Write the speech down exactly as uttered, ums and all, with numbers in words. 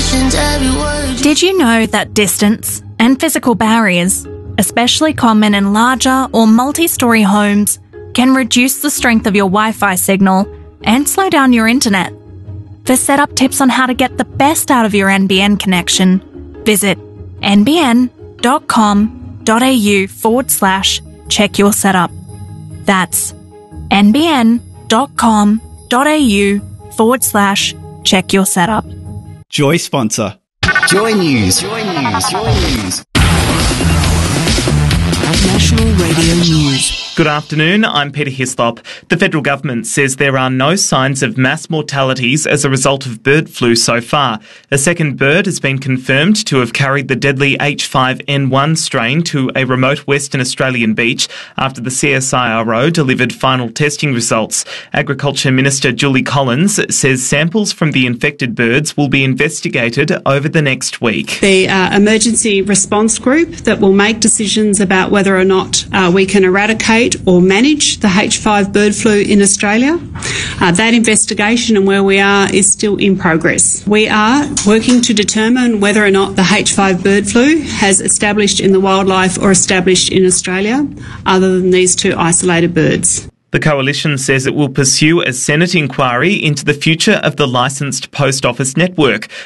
Did you know that distance and physical barriers, especially common in larger or multi-storey homes, can reduce the strength of your Wi-Fi signal and slow down your internet? For setup tips on how to get the best out of your N B N connection, visit nbn.com.au forward slash check your setup. That's nbn.com.au forward slash check your setup. Joy sponsor. Joy News. Joy News. Joy News. National Radio News. Good afternoon, I'm Peter Hislop. The federal government says there are no signs of mass mortalities as a result of bird flu so far. A second bird has been confirmed to have carried the deadly H five N one strain to a remote Western Australian beach after the C S I R O delivered final testing results. Agriculture Minister Julie Collins says samples from the infected birds will be investigated over the next week. The uh, emergency response group that will make decisions about whether or not uh, we can eradicate or manage the H five bird flu in Australia. Uh, that investigation and where we are is still in progress. We are working to determine whether or not the H five bird flu has established in the wildlife or established in Australia, other than these two isolated birds. The Coalition says it will pursue a Senate inquiry into the future of the licensed post office network.